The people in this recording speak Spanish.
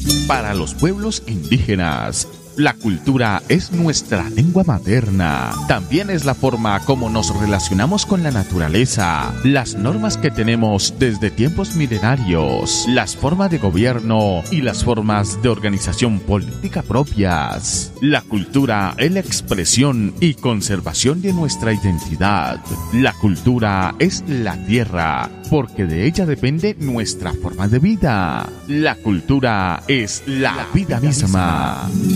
Para los pueblos indígenas, la cultura es nuestra lengua materna. También es la forma como nos relacionamos con la naturaleza, las normas que tenemos desde tiempos milenarios, las formas de gobierno y las formas de organización política propias. La cultura es la expresión y conservación de nuestra identidad. La cultura es la tierra, porque de ella depende nuestra forma de vida. La cultura es la vida misma.